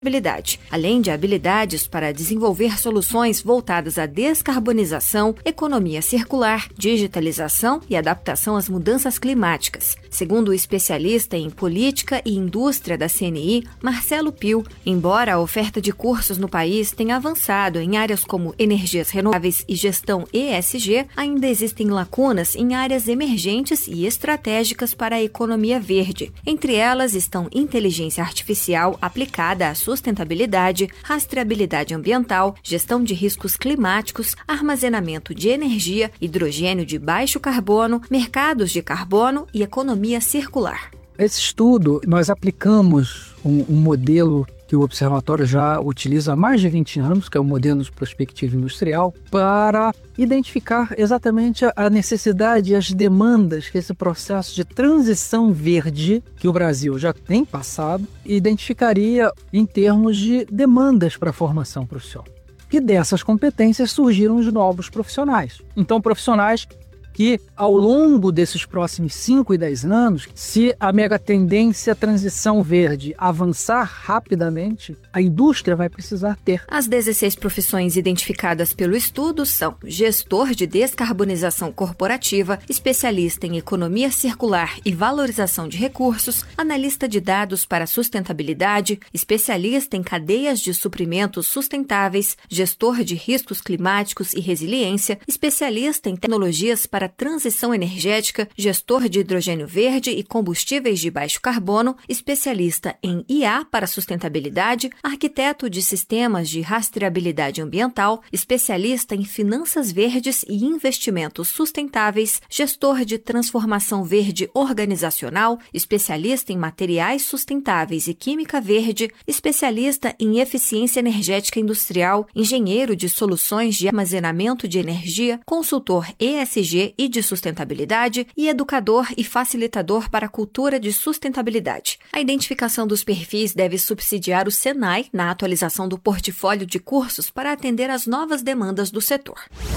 além de habilidades para desenvolver soluções voltadas à descarbonização, economia circular, digitalização e adaptação às mudanças climáticas. Segundo o especialista em política e indústria da CNI, Marcelo Pio, embora a oferta de cursos no país tenha avançado em áreas como energias renováveis e gestão ESG, ainda existem lacunas em áreas emergentes e estratégicas para a economia verde. Entre elas estão inteligência artificial aplicada à sustentabilidade, rastreabilidade ambiental, gestão de riscos climáticos, armazenamento de energia, hidrogênio de baixo carbono, mercados de carbono e economia circular. Nesse estudo, nós aplicamos um modelo que o Observatório já utiliza há mais de 20 anos, que é o modelo de prospectiva industrial, para identificar exatamente a necessidade e as demandas que esse processo de transição verde, que o Brasil já tem passado, identificaria em termos de demandas para a formação profissional. E dessas competências surgiram os novos profissionais. Então, profissionais que, ao longo desses próximos 5 e 10 anos, se a mega tendência transição verde avançar rapidamente, a indústria vai precisar ter. As 16 profissões identificadas pelo estudo são gestor de descarbonização corporativa, especialista em economia circular e valorização de recursos, analista de dados para sustentabilidade, especialista em cadeias de suprimentos sustentáveis, gestor de riscos climáticos e resiliência, especialista em tecnologias para transição energética, gestor de hidrogênio verde e combustíveis de baixo carbono, especialista em IA para sustentabilidade, arquiteto de sistemas de rastreabilidade ambiental, especialista em finanças verdes e investimentos sustentáveis, gestor de transformação verde organizacional, especialista em materiais sustentáveis e química verde, especialista em eficiência energética industrial, engenheiro de soluções de armazenamento de energia, consultor ESG e de sustentabilidade e educador e facilitador para a cultura de sustentabilidade. A identificação dos perfis deve subsidiar o Senai na atualização do portfólio de cursos para atender às novas demandas do setor.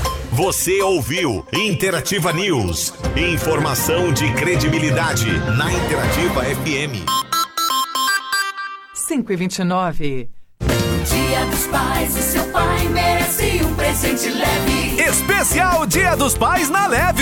Você ouviu Interativa News. Informação de credibilidade na Interativa FM. 5h29. Dia dos Pais, o seu pai merece um presente leve. Especial Dia dos Pais na Leve.